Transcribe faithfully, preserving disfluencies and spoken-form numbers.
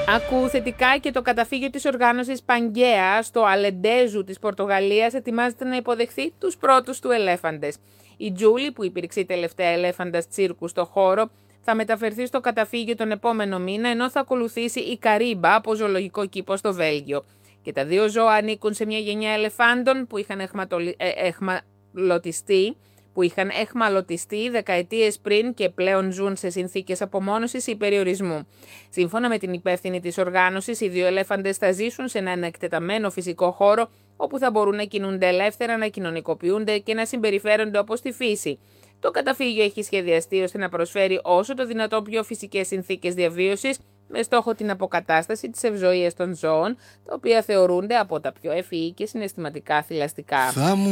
Ακού θετικά και το καταφύγιο της οργάνωσης Πανγκαία στο Αλεντέζου της Πορτογαλίας ετοιμάζεται να υποδεχθεί τους πρώτους του ελέφαντες. Η Τζούλη, που υπήρξε η τελευταία ελέφαντας τσίρκου στο χώρο, θα μεταφερθεί στο καταφύγιο τον επόμενο μήνα, ενώ θα ακολουθήσει η Καρίμπα από ζωολογικό κήπο στο Βέλγιο. Και τα δύο ζώα ανήκουν σε μια γενιά ελεφάντων που είχαν εχματολι... ε, εχμαλωτιστεί, που είχαν εχμαλωτιστεί δεκαετίες πριν και πλέον ζουν σε συνθήκες απομόνωσης ή περιορισμού. Σύμφωνα με την υπεύθυνη της οργάνωσης, οι δύο ελέφαντες θα ζήσουν σε έναν εκτεταμένο φυσικό χώρο όπου θα μπορούν να κινούνται ελεύθερα, να κοινωνικοποιούνται και να συμπεριφέρονται όπως στη φύση. Το καταφύγιο έχει σχεδιαστεί ώστε να προσφέρει όσο το δυνατόν πιο φυσικές συνθήκες διαβίωσης, με στόχο την αποκατάσταση της ευζοίας των ζώων, τα οποία θεωρούνται από τα πιο ευφυή και συναισθηματικά θηλαστικά.